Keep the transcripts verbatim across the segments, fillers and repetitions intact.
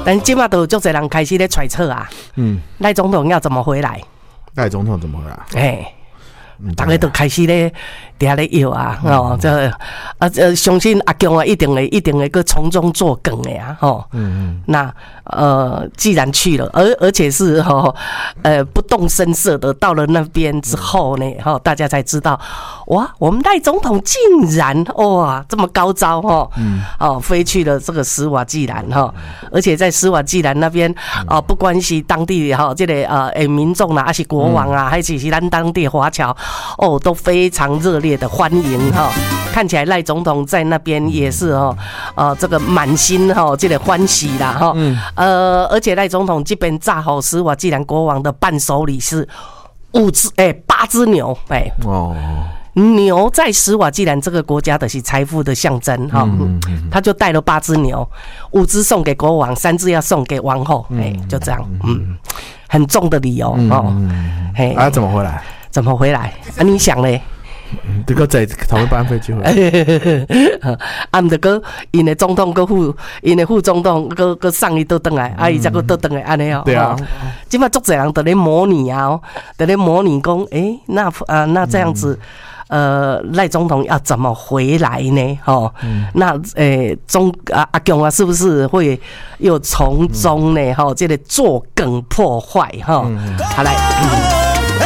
但今嘛都有足侪人开始咧揣测啊，嗯，赖总统要怎么回来？ 赖总统怎么回来？ 哎、欸。大家都开始咧，伫咧摇啊，哦，这啊呃，相信阿强啊，一定会一定会个从中作梗的呀，吼。嗯嗯。那呃，既然去了，而而且是吼，呃，不动声色的到了那边之后呢，吼，大家才知道，哇，我们赖总统竟然哇这么高招哈，嗯，哦，飞去了这个斯瓦季兰哈，而且在斯瓦季兰那边啊，不关系当地哈这个呃诶民众啦，还是国王啊，还是是咱当地华侨。哦，都非常热烈的欢迎哈，看起来赖总统在那边也是哦，呃，这个满心哈，这个欢喜啦哈，呃，而且赖总统这边炸好斯瓦季兰国王的伴手礼是五只哎八只牛哎哦。牛在斯瓦季兰这个国家的是财富的象征哈，他就带了八只牛，五只送给国王，三只要送给王后，哎，就这样，嗯，很重的理由哦， 哎，啊，怎么回来？ 怎么回来？啊，你想嘞？ 这个在同一班飞机回来， 啊，唔得个，因的总统个副，因的副总统个个上一倒转来，啊，伊再个倒转来安尼哦。 对啊， 今麦足侪人在咧模拟啊，在咧模拟讲，诶，那啊那这样子。呃，赖总统要怎么回来呢？哦，嗯、那诶，中啊阿强啊，是不是会又从中呢？哈、嗯，这个作梗破坏哈？嗯、好来。嗯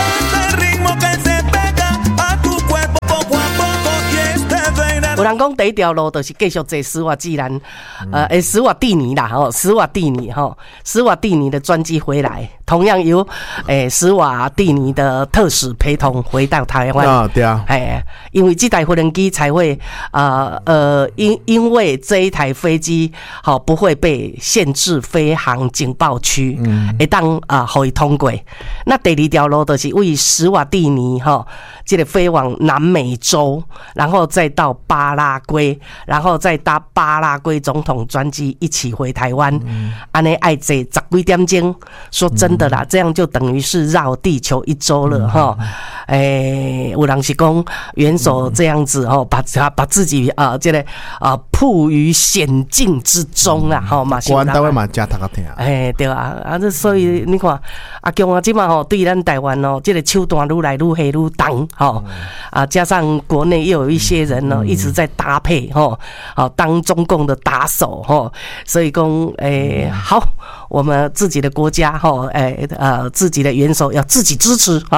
有人讲第一条路就是继续坐斯瓦季兰，呃，诶，斯瓦蒂尼啦，吼，斯瓦蒂尼吼，斯瓦蒂尼的专机回来，同样由诶斯瓦蒂尼的特使陪同回到台湾。 啊，对啊， 哎，因为这台无人机才会，呃呃，因因为这一台飞机好不会被限制飞航警报区，嗯，会当啊可以通过。那第二条路就是为斯瓦蒂尼哈，这个飞往南美洲，然后再到巴。巴拉圭，然后再搭巴拉圭总统专机一起回台湾，安尼爱坐十几点钟。说真的啦，这样就等于是绕地球一周了哈。诶，有人是讲元首这样子哈，把把自己啊这个啊曝于险境之中啦，哈嘛。 国安单位嘛加他个听。 哎，对啊，啊这所以你看阿强啊，即嘛吼对咱台湾哦，这个手段愈来愈黑愈重哈啊，加上国内又有一些人呢一直。在搭配哈，好当中共的打手哈，所以讲诶好，我们自己的国家哈，诶呃自己的元首要自己支持哈。